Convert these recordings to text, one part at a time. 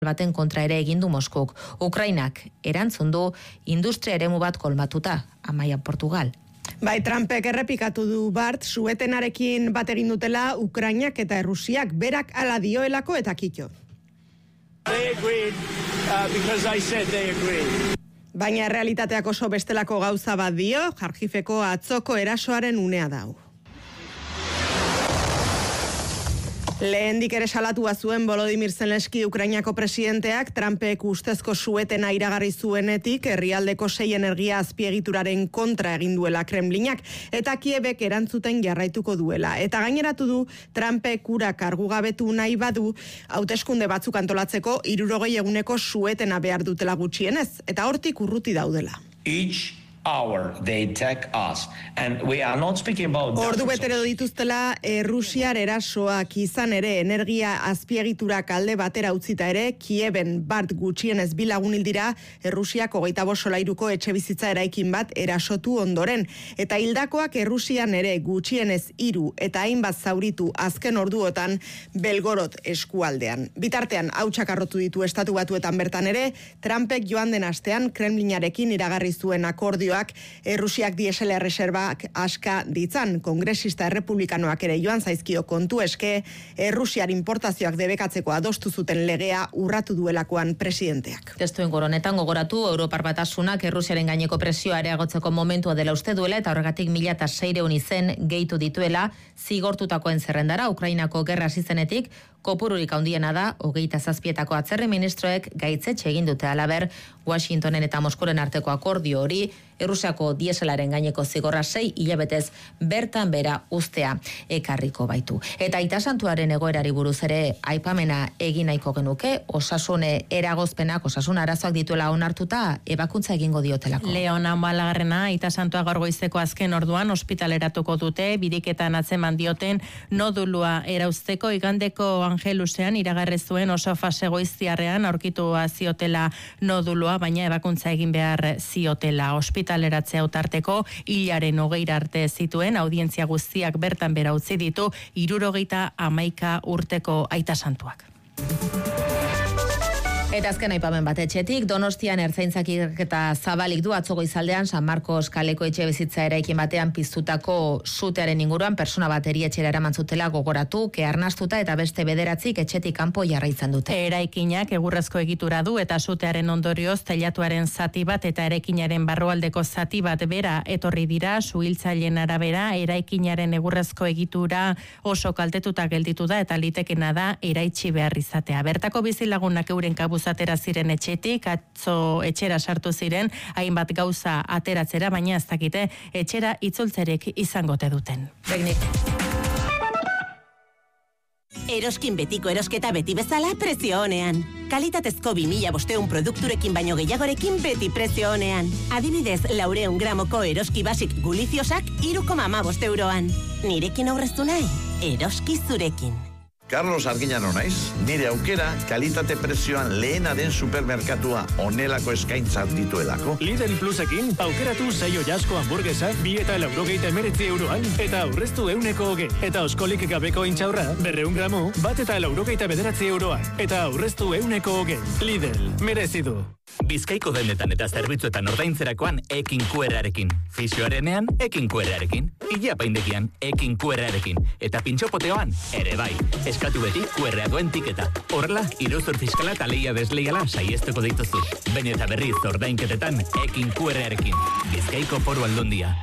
baten kontra ere egin du Moskuk. Ukrainak erantzun du industria eremu bat kolmatuta, Amaia Portugal. Bai, Trumpek errepikatu du Bart, suetenarekin bat egin dutela Ukrainak eta Errusiak berak hala dioelako eta kitxo. They agreed because I said they agreed. Baina realitateak oso bestelako gauza bat dio, Jargifeko atzoko erasoaren unea dau. Lehendik ere salatua zuen Volodymyr Zelenski Ukrainako presidenteak Trumpek ustezko suetena iragarri zuenetik herrialdeko 6 energia azpiegituraren kontra egin duela Kremlinak eta Kiebek erantzuten jarraituko duela. Eta gaineratu du Trumpek ura kargugabetu nahi badu hauteskunde batzuk antolatzeko 60 eguneko suetena behar dutela gutxienez eta hortik urruti daudela. Each hour they attack us and we are not speaking about ordu betero dituztela Errusiar erasoak izan ere energia azpiegiturak alde batera utzita ere Kieben Bart gutxienez 2 lagun hil dira Errusiak 25 solairuko etxebizitza eraikin bat erasotu ondoren eta hildakoak Errusian ere gutxienez 3 eta hainbat zauritu azken orduotan Belgorod eskualdean. Bitartean hautsak arrotu ditu Estatu Batuetan bertan ere Trumpek joan den astean Kremlinarekin iragarri zuen akordio Errusiak diesel erreserbak aska ditzan, kongresista errepublikanoak ere joan zaizkio kontu eske, Errusiar importazioak debekatzeko adostu zuten legea urratu duelakoan presidenteak. Testu ingoronetan gogoratu, Europar Batasunak Errusiaren gaineko presioa areagotzeko momentua dela uste duela eta horregatik 1600 izen gehitu dituela zigortutakoen zerrendara Ukrainako gerra hasi zenetik, kopururik handiena da 27etako atzerri ministroek gaitzetxe egin dute halaber Washingtonen eta Moskoren arteko akordio hori Errusiako dieselaren gaineko zigorra 6 hilabetez bertan bera ustea ekarriko baitu. Eta Aita Santuaren egoerari buruz ere aipamena egin nahiko genuke, osasune eragozpenak, osasun arazoak dituela onartuta ebakuntza egingo diotelako. Leona Malagarrena Aita Santua gaur goizeko azken orduan ospitaleratuko dute, biriketan atzeman dioten nodulua erauzteko igandeko Angelusean iragarri zuen oso fase goiztiarrean aurkitua ziotela nodulua, baina ebakuntza egin behar ziotela. Ospitaleratzea utarteko hilaren 20 arte zituen, audientzia guztiak bertan bera utzi ditu 71 urteko Aita Santuak. Eta azken aipamen bat etxetik, Donostian ertzaintzak ikerketa zabalik du atzo goizaldean San Marcos kaleko etxebizitza eraikin batean piztutako sutearen inguruan persona bat erietxera eraman zutela gogoratu, arnastuta eta beste 9 etxetik kanpo jarraitzen dute. Eraikinak egurrezko egitura du eta sutearen ondorioz teilatuaren zati bat eta eraikinaren barrualdeko zati bat bera etorri dira, suhiltzaileen arabera eraikinaren egurrezko egitura oso kaltetuta gelditu da eta litekena da eraitsi behar izatea. Bertako bizilagunak euren kabuz atera ziren etxetik, atzo etxera sartu ziren, hainbat gauza ateratzera, baina ez dakite etxera itzultzerek izangote duten. Eroskin betiko erosketa beti bezala prezio honean. Kalitatezko 2500 produkturekin baino gehiagorekin beti prezio honean. Adibidez, 400 gramoko eroski basik guliziosak 3,15 euroan. Nirekin aurreztu nahi? Eroski zurekin. Carlos Arguiñano naiz, nire aukera kalitate prezioan lehena den supermerkatua onelako eskaintzat dituelako. Lidl Plusekin aukeratu saio jasko hamburguesak 2,89 euroan eta aurreztu 120. Eta oskolik gabeko intxaurra 200 gramo 1,99 euroan eta aurreztu 120. Lidl, merezidu. Bizkaiko dendetan eta zerbitzuetan ordaintzerakoan ekin QR-arekin. Fisioarenean ekin QR-arekin. Ilapaindegian ekin QR-arekin. Eta pintxopoteoan ere bai. Eskatu beti QR-a duen tiketa. Horrela, iruzur fiskala eta lehia desleiala saiesteko dituzu. Behin eta berriz ordainketetan ekin QR-arekin. Bizkaiko Foru Aldundia.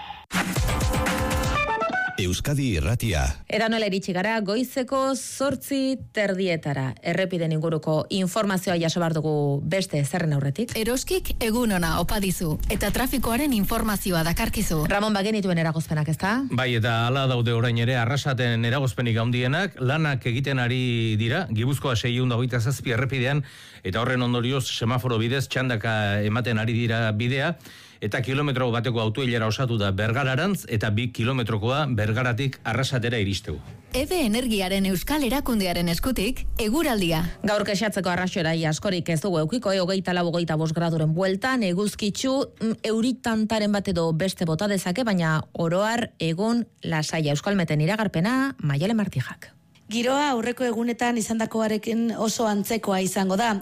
Euskadi Irratia. Eranola iritsi gara goizeko 8:30 errepiden inguruko informazioa jaso behar dugu beste zerren aurretik. Eroskik egun ona opa dizu eta trafikoaren informazioa dakarkizu. Ramon bagenituen eragozpenak, ezta? Bai, eta hala daude orain ere Arrasaten eragozpenik handienak, lanak egiten ari dira, Gipuzkoa 627 errepidean, eta horren ondorioz semaforo bidez txandaka ematen ari dira bidea. Eta kilometro bateko autoilera osatu da Bergararantz eta 2 kilometrokoa Bergaratik Arrasatera iristegu. EVE Energiaren Euskal Erakundearen eskutik, eguraldia. Gaur kexatzeko arrazoirai askorik ez dugu eukiko, 24-25 graduren bueltan, eguzkitzu, euritantaren bat edo beste bota dezake, baina oroar egun lasaia. Euskalmeten iragarpena, Maialen Martijak. Giroa aurreko egunetan izandakoarekin oso antzekoa izango da.